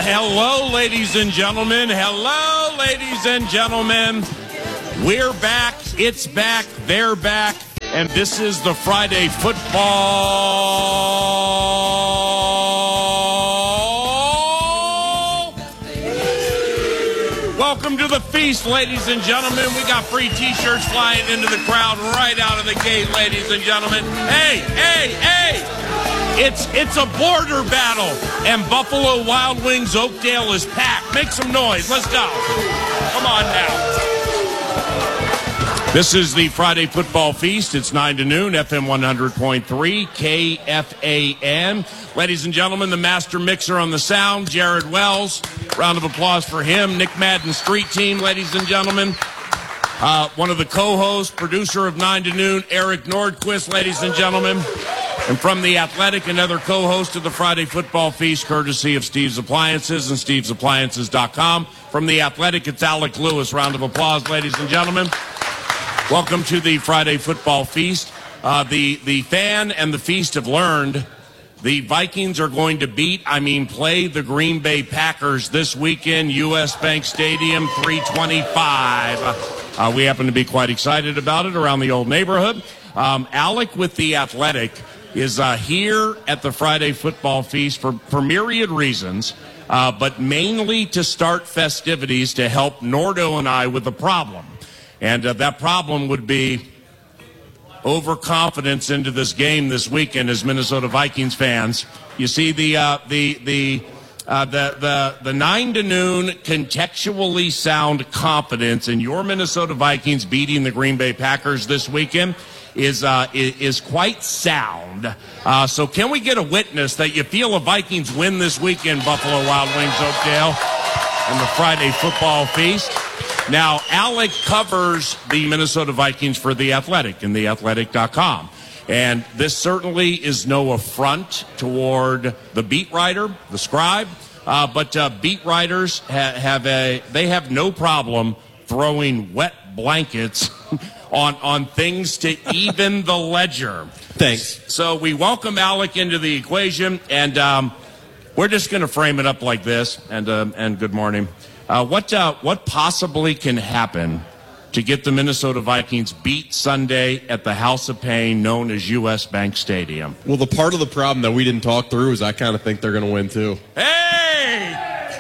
Hello, ladies and gentlemen. Hello, ladies and gentlemen. We're back. It's back. They're back. And this is the Friday football. Welcome to the feast, ladies and gentlemen. We got free T-shirts flying into the crowd right out of the gate, ladies and gentlemen. Hey, hey, hey. It's a border battle, and Buffalo Wild Wings Oakdale is packed. Make some noise. Let's go. Come on now. This is the Friday Football Feast. It's 9 to noon, FM 100.3, KFAN. Ladies and gentlemen, the master mixer on the sound, Jared Wells. Round of applause for him. Nick Madden Street Team, ladies and gentlemen. One of the co-hosts, producer of 9 to noon, Eric Nordquist, ladies and gentlemen. And from The Athletic, another co-host of the Friday Football Feast, courtesy of Steve's Appliances and stevesappliances.com. From The Athletic, it's Alec Lewis. Round of applause, ladies and gentlemen. Welcome to the Friday Football Feast. The fan and the feast have learned the Vikings are going to play the Green Bay Packers this weekend, U.S. Bank Stadium, 325. We happen to be quite excited about it around the old neighborhood. Alec with The Athletic is here at the Friday Football Feast for myriad reasons, but mainly to start festivities to help Nordo and I with a problem. And that problem would be overconfidence into this game this weekend as Minnesota Vikings fans. You see the 9 to noon contextually sound confidence in your Minnesota Vikings beating the Green Bay Packers this weekend is quite sound. So can we get a witness that you feel a Vikings win this weekend, Buffalo Wild Wings Oakdale, and the Friday Football Feast? Now, Alec covers the Minnesota Vikings for The Athletic and theathletic.com. And this certainly is no affront toward the beat writer, the scribe, but beat writers have no problem throwing wet blankets on things to even the ledger. Thanks. So we welcome Alec into the equation, and we're just going to frame it up like this. And good morning. What possibly can happen to get the Minnesota Vikings beat Sunday at the House of Pain known as U.S. Bank Stadium? Well, the part of the problem that we didn't talk through is I kind of think they're going to win too. Hey!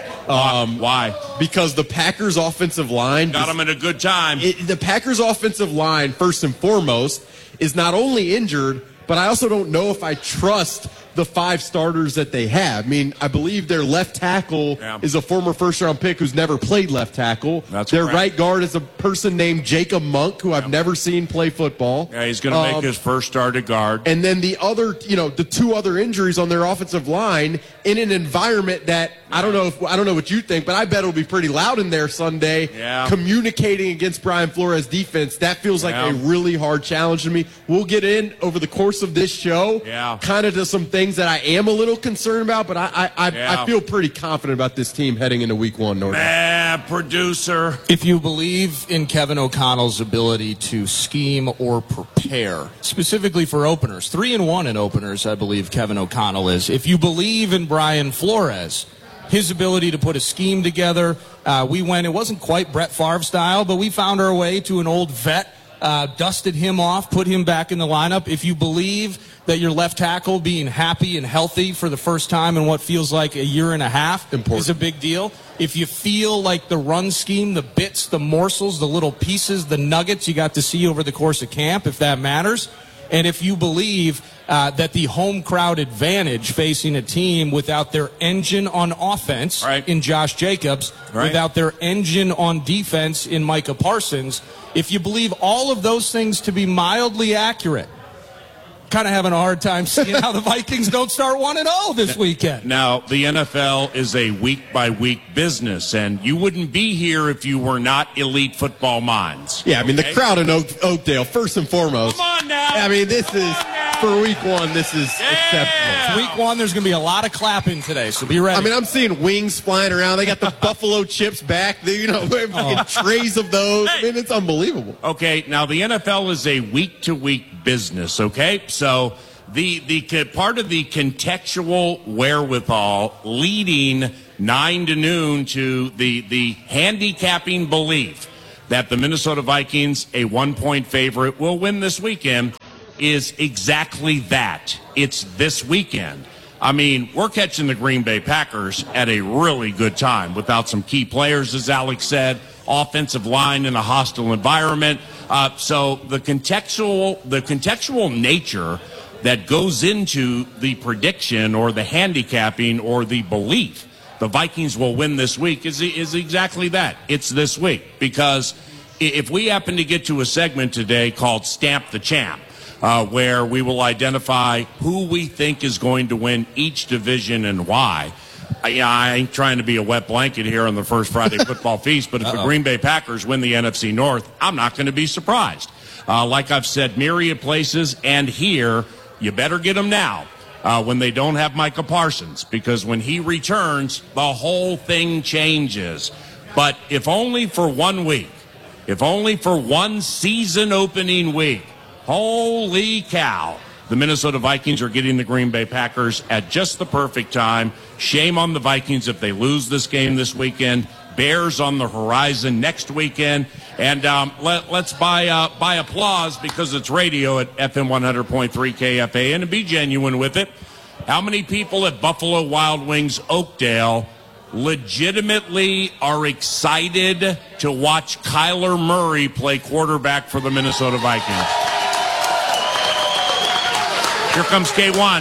Why? Because the Packers' offensive line got them at a good time. The Packers' offensive line, first and foremost, is not only injured, but I also don't know if I trust the 5 starters that they have. I mean, I believe their left tackle is a former first-round pick who's never played left tackle. That's their correct. right guard is a person named Jacob Monk, who I've never seen play football. Yeah, he's going to make his first start at guard. And then the 2 other injuries on their offensive line in an environment that I don't know what you think, but I bet it'll be pretty loud in there Sunday. Yeah. Communicating against Brian Flores' defense, that feels like a really hard challenge to me. We'll get in over the course of this show, kind of to some things that I am a little concerned about, but I feel pretty confident about this team heading into week 1. Producer. If you believe in Kevin O'Connell's ability to scheme or prepare, specifically for openers, 3-1 in openers, I believe Kevin O'Connell is. If you believe in Brian Flores, his ability to put a scheme together, it wasn't quite Brett Favre style, but we found our way to an old vet, dusted him off, put him back in the lineup. If you believe that your left tackle being happy and healthy for the first time in what feels like a year and a half is a big deal. If you feel like the run scheme, the bits, the morsels, the little pieces, the nuggets you got to see over the course of camp, if that matters. And if you believe that the home crowd advantage facing a team without their engine on offense in Josh Jacobs, without their engine on defense in Micah Parsons, if you believe all of those things to be mildly accurate, kind of having a hard time seeing how the Vikings don't start 1-0 this weekend. Now, the NFL is a week-by-week business, and you wouldn't be here if you were not elite football minds. Yeah, I mean, the crowd in Oakdale, first and foremost. Come on now. I mean, for week 1, this is exceptional. Week 1, there's going to be a lot of clapping today, so be ready. I mean, I'm seeing wings flying around. They got the buffalo chips back. Fucking trays of those. I mean, it's unbelievable. Okay, now the NFL is a week-to-week business, okay? So the part of the contextual wherewithal leading 9 to noon to the handicapping belief that the Minnesota Vikings, a 1-point favorite, will win this weekend is exactly that. It's this weekend. I mean, we're catching the Green Bay Packers at a really good time without some key players, as Alex said, offensive line in a hostile environment. So the contextual nature that goes into the prediction or the handicapping or the belief the Vikings will win this week is exactly that. It's this week. Because if we happen to get to a segment today called Stamp the Champ, where we will identify who we think is going to win each division and why. I ain't trying to be a wet blanket here on the first Friday football feast, but if the Green Bay Packers win the NFC North, I'm not going to be surprised. Like I've said myriad places, and here, you better get them now when they don't have Micah Parsons, because when he returns, the whole thing changes. But if only for 1 week, if only for one season opening week, holy cow. The Minnesota Vikings are getting the Green Bay Packers at just the perfect time. Shame on the Vikings if they lose this game this weekend. Bears on the horizon next weekend. And let's buy applause because it's radio at FM 100.3 KFAN and be genuine with it. How many people at Buffalo Wild Wings Oakdale legitimately are excited to watch Kyler Murray play quarterback for the Minnesota Vikings? Here comes K1.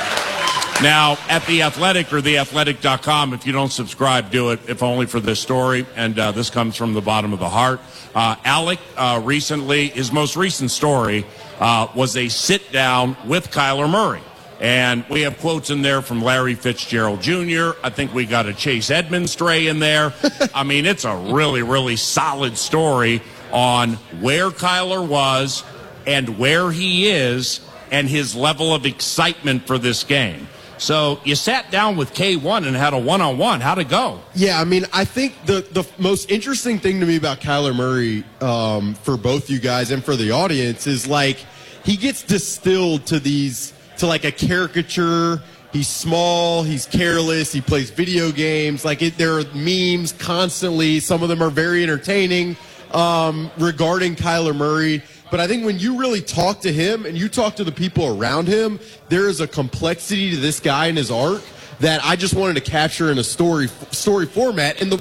Now, at The Athletic or theathletic.com, if you don't subscribe, do it, if only for this story. And this comes from the bottom of the heart. Alec, recently, his most recent story was a sit-down with Kyler Murray. And we have quotes in there from Larry Fitzgerald Jr. I think we got a Chase Edmonds stray in there. I mean, it's a really, really solid story on where Kyler was and where he is and his level of excitement for this game. So you sat down with K1 and had a one-on-one. How'd it go? Yeah, I mean, I think the most interesting thing to me about Kyler Murray, for both you guys and for the audience, is like he gets distilled to like a caricature. He's small, he's careless, he plays video games. There are memes constantly. Some of them are very entertaining regarding Kyler Murray. But I think when you really talk to him and you talk to the people around him, there is a complexity to this guy and his art that I just wanted to capture in a story format. And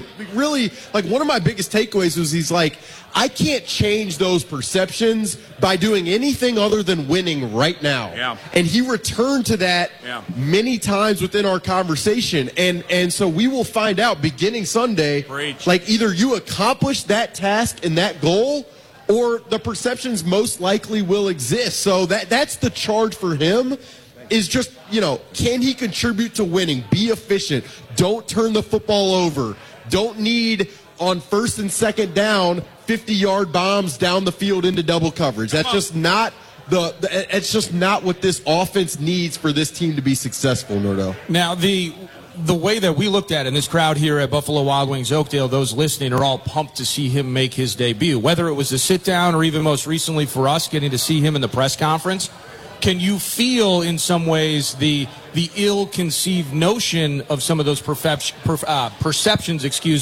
one of my biggest takeaways was he's like, I can't change those perceptions by doing anything other than winning right now. Yeah. And he returned to that many times within our conversation. And so we will find out beginning Sunday, like either you accomplish that task and that goal, or the perceptions most likely will exist. So that's the charge for him, is just, can he contribute to winning? Be efficient. Don't turn the football over. Don't need, on first and second down, 50-yard bombs down the field into double coverage. That's just not it's just not what this offense needs for this team to be successful, Nordo. Now, the way that we looked at it, and this crowd here at Buffalo Wild Wings Oakdale, those listening are all pumped to see him make his debut. Whether it was a sit-down or even most recently for us getting to see him in the press conference, can you feel in some ways the ill-conceived notion of some of those perceptions,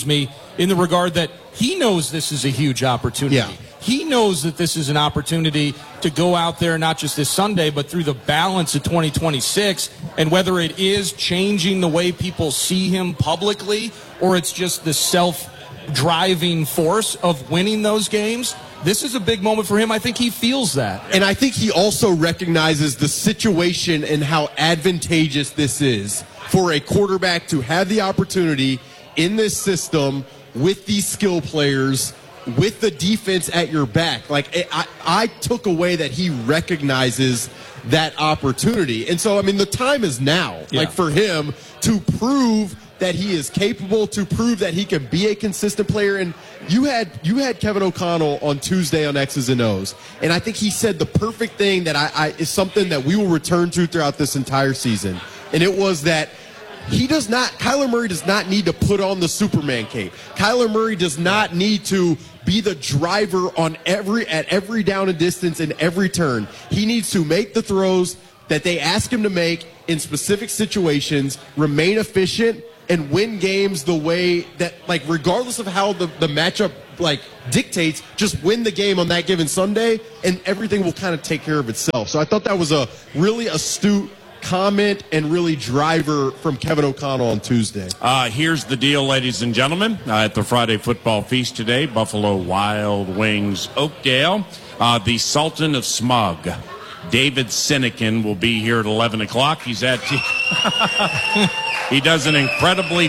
in the regard that he knows this is a huge opportunity? Yeah. He knows that this is an opportunity to go out there, not just this Sunday, but through the balance of 2026. And whether it is changing the way people see him publicly, or it's just the self-driving force of winning those games, this is a big moment for him. I think he feels that. And I think he also recognizes the situation and how advantageous this is for a quarterback to have the opportunity in this system with these skill players, with the defense at your back. Like, I took away that he recognizes that opportunity. And so, I mean, the time is now, like, for him to prove that he is capable, to prove that he can be a consistent player. And you had Kevin O'Connell on Tuesday on X's and O's, and I think he said the perfect thing that is something that we will return to throughout this entire season. And it was that Kyler Murray does not need to put on the Superman cape. Kyler Murray does not need to be the driver at every down and distance and every turn. He needs to make the throws, that they ask him to make in specific situations, remain efficient, and win games the way that, like, regardless of how the matchup, like, dictates, just win the game on that given Sunday, and everything will kind of take care of itself. So I thought that was a really astute comment and really driver from Kevin O'Connell on Tuesday. Here's the deal, ladies and gentlemen. At the Friday Football Feast today, Buffalo Wild Wings Oakdale, the Sultan of Smug, David Sinekin, will be here at 11 o'clock. He's at... He does an incredibly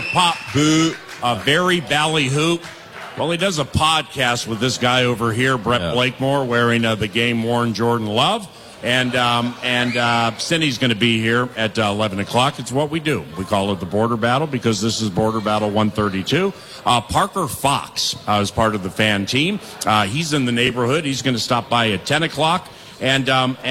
very ballyhoo. Well, he does a podcast with this guy over here, Brett Blakemore, wearing the game-worn Jordan Love. And Cindy's going to be here at 11 o'clock. It's what we do. We call it the Border Battle because this is Border Battle 132. Parker Fox is part of the fan team. He's in the neighborhood. He's going to stop by at 10 o'clock. And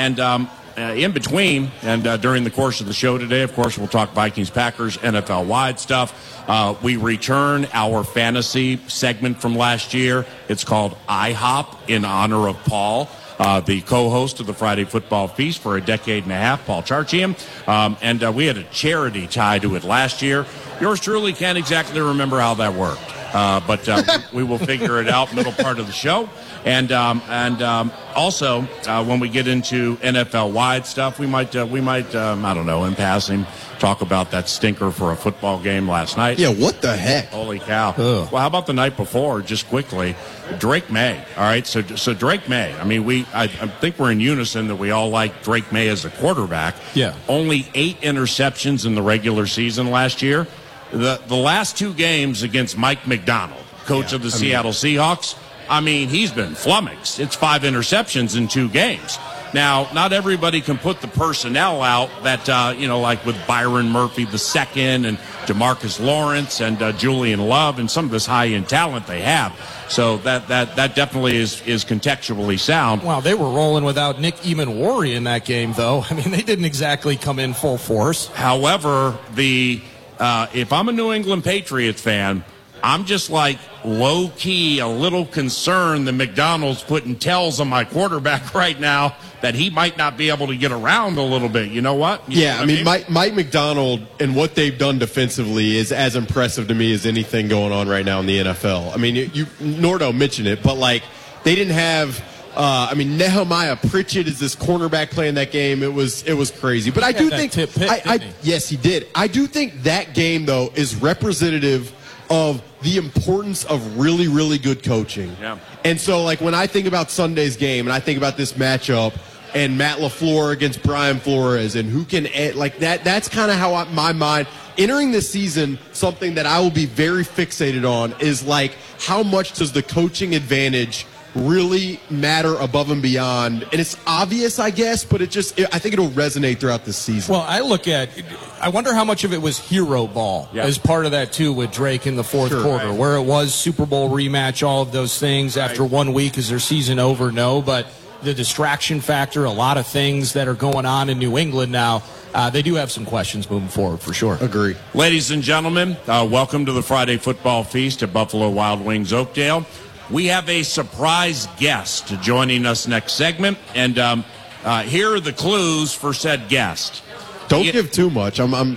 in between and during the course of the show today, of course, we'll talk Vikings, Packers, NFL-wide stuff. We return our fantasy segment from last year. It's called IHOP in honor of Paul, the co-host of the Friday Football Feast for a decade and a half, Paul Charchian. And we had a charity tie to it last year. Yours truly can't exactly remember how that worked. But we will figure it out middle part of the show. And also, when we get into NFL-wide stuff, we might I don't know, in passing, talk about that stinker for a football game last night. Yeah, what the heck? Holy cow. Ugh. Well, how about the night before, just quickly, Drake May. All right, so Drake May. I mean, I think we're in unison that we all like Drake May as a quarterback. Yeah. Only 8 interceptions in the regular season last year. The last 2 games against Mike McDonald, coach of the Seattle Seahawks, I mean, he's been flummoxed. It's 5 interceptions in 2 games. Now, not everybody can put the personnel out that, like with Byron Murphy II and DeMarcus Lawrence and Julian Love and some of this high-end talent they have. So that definitely is contextually sound. Wow, they were rolling without Nick Eamon-Wari in that game, though. I mean, they didn't exactly come in full force. However, if I'm a New England Patriots fan, I'm just like low-key a little concerned that McDonald's putting tells on my quarterback right now that he might not be able to get around a little bit. You know what? I mean, Mike McDonald and what they've done defensively is as impressive to me as anything going on right now in the NFL. I mean, Nordo mentioned it, but, like, they didn't have Nehemiah Pritchett is this cornerback playing that game. It was crazy. But I do think yes, he did. I do think that game, though, is representative of the importance of really, really good coaching. Yeah. And so, like, when I think about Sunday's game and I think about this matchup and Matt LaFleur against Brian Flores and who can, like, that's kind of how my mind, entering this season, something that I will be very fixated on is, like, how much does the coaching advantage really matter above and beyond? And it's obvious, I guess, but I think it'll resonate throughout this season. Well, I wonder how much of it was hero ball as part of that, too, with Drake in the fourth quarter, where it was Super Bowl rematch, all of those things. After 1 week, is their season over? No, but the distraction factor, a lot of things that are going on in New England now, they do have some questions moving forward, for sure. Agree. Ladies and gentlemen, welcome to the Friday Football Feast at Buffalo Wild Wings Oakdale. We have a surprise guest joining us next segment, and here are the clues for said guest. Don't give too much. I'm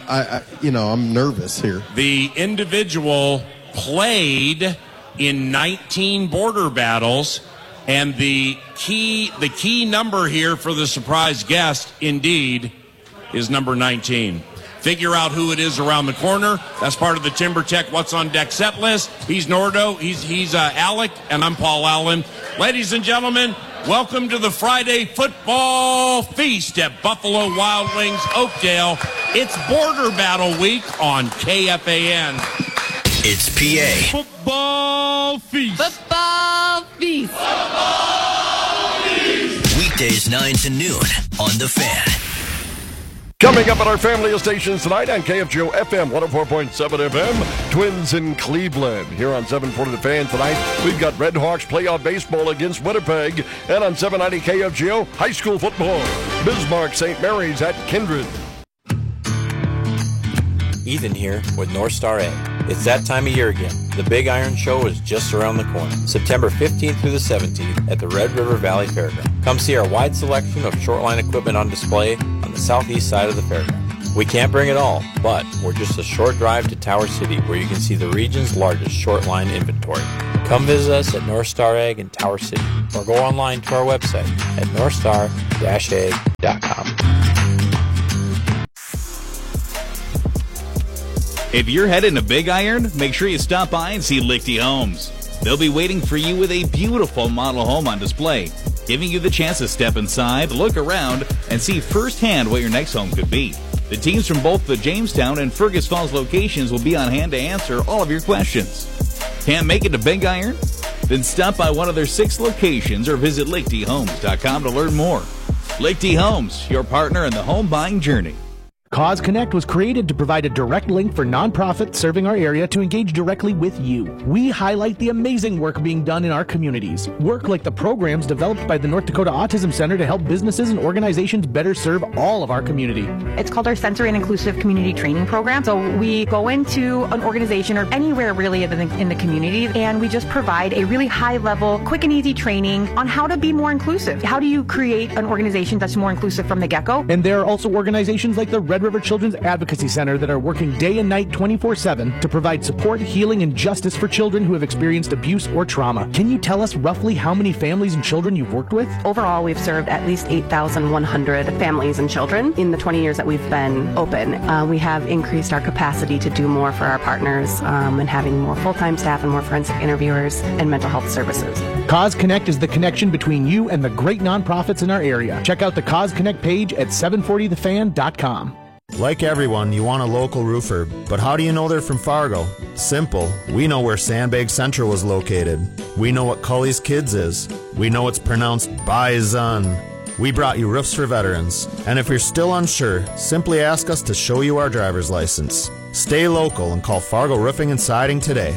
nervous here. The individual played in 19 border battles, and the key number here for the surprise guest, indeed, is number 19. Figure out who it is around the corner. That's part of the Timber Tech What's on Deck set list. He's Nordo. He's Alec, and I'm Paul Allen. Ladies and gentlemen, welcome to the Friday Football Feast at Buffalo Wild Wings Oakdale. It's Border Battle Week on KFAN. It's PA. Football Feast. Football Feast. Football Feast. Weekdays 9 to noon on The Fan. Coming up on our family of stations tonight on KFGO FM 104.7 FM, Twins in Cleveland. Here on 740 The Fan tonight, we've got Red Hawks playoff baseball against Winnipeg. And on 790 KFGO, high school football, Bismarck St. Mary's at Kindred. Ethan here with North Star Ag. It's that time of year again. The Big Iron Show is just around the corner. September 15th through the 17th at the Red River Valley Fairground. Come see our wide selection of short line equipment on display on on the southeast side of the fairground. We can't bring it all, but we're just a short drive to Tower City where you can see the region's largest short line inventory. Come visit us at North Star Ag in Tower City or go online to our website at northstar-ag.com. If you're heading to Big Iron, make sure you stop by and see Lichty Homes. They'll be waiting for you with a beautiful model home on display, giving you the chance to step inside, look around, and see firsthand what your next home could be. The teams from both the Jamestown and Fergus Falls locations will be on hand to answer all of your questions. Can't make it to Big Iron? Then stop by one of their 6 locations or visit LichtyHomes.com to learn more. Lichty Homes, your partner in the home buying journey. Cause Connect was created to provide a direct link for nonprofits serving our area to engage directly with you. We highlight the amazing work being done in our communities. Work like the programs developed by the North Dakota Autism Center to help businesses and organizations better serve all of our community. It's called our Sensory and Inclusive Community Training Program. So we go into an organization or anywhere really in the community, and we just provide a really high level, quick and easy training on how to be more inclusive. How do you create an organization that's more inclusive from the get-go? And there are also organizations like the Red River Children's Advocacy Center that are working day and night 24/7 to provide support, healing, and justice for children who have experienced abuse or trauma. Can you tell us roughly how many families and children you've worked with? Overall, we've served at least 8,100 families and children in the 20 years that we've been open. We have increased our capacity to do more for our partners and having more full-time staff and more forensic interviewers and mental health services. Cause Connect is the connection between you and the great nonprofits in our area. Check out the Cause Connect page at 740thefan.com. Like everyone, you want a local roofer, but how do you know they're from Fargo? Simple. We know where Sandbag Central was located. We know what Cully's Kids is. We know it's pronounced Bison. We brought you Roofs for Veterans. And if you're still unsure, simply ask us to show you our driver's license. Stay local and call Fargo Roofing and Siding today.